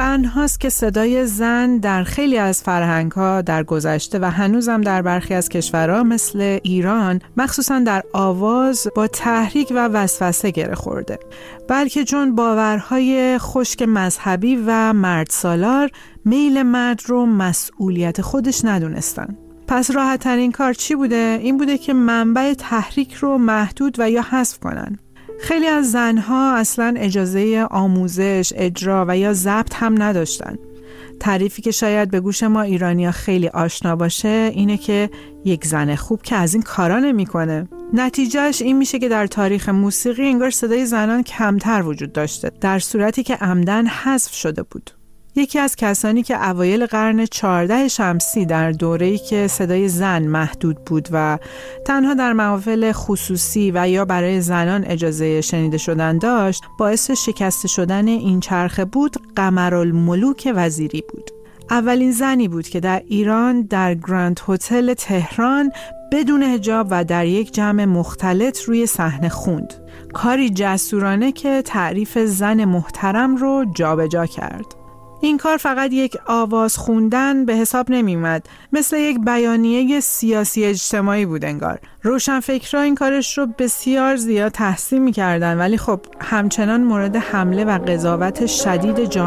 قرن‌هاست که صدای زن در خیلی از فرهنگ‌ها در گذشته و هنوزم در برخی از کشورها مثل ایران مخصوصاً در آواز با تحریک و وسوسه گره خورده، بلکه چون باورهای خشک مذهبی و مردسالار میل مرد رو مسئولیت خودش ندونستن. پس راحت ترین کار چی بوده؟ این بوده که منبع تحریک رو محدود و یا حذف کنن. خیلی از زنها اصلا اجازه آموزش، اجرا و یا ضبط هم نداشتن. تعریفی که شاید به گوش ما ایرانی‌ها خیلی آشنا باشه اینه که یک زن خوب که از این کارا نمی‌کنه. نتیجهش این میشه که در تاریخ موسیقی انگار صدای زنان کمتر وجود داشته، در صورتی که عمدن حذف شده بود. یکی از کسانی که اوایل قرن 14 شمسی در دوره‌ای که صدای زن محدود بود و تنها در محافل خصوصی و یا برای زنان اجازه شنیده شدن داشت، باعث شکسته شدن این چرخه بود، قمرالملوک وزیری بود. اولین زنی بود که در ایران در گراند هتل تهران بدون حجاب و در یک جمع مختلط روی صحنه خوند. کاری جسورانه که تعریف زن محترم رو جابجا کرد. این کار فقط یک آواز خوندن به حساب نمی اومد، مثل یک بیانیه سیاسی اجتماعی بود انگار. روشنفکرها این کارش رو بسیار زیاد تحسین می کردن، ولی خب همچنان مورد حمله و قضاوت شدید